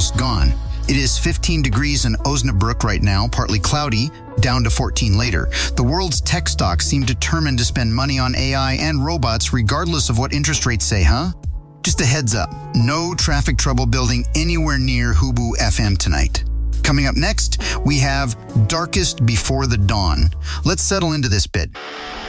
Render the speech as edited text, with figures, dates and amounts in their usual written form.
almost gone. It is 15 degrees in Osnabrück right now, partly cloudy, down to 14 later. The world's tech stocks seem determined to spend money on AI and robots regardless of what interest rates say, huh? Just a heads up, no traffic trouble building anywhere near Hubu FM tonight. Coming up next, we have Darkest Before the Dawn. Let's settle into this bit.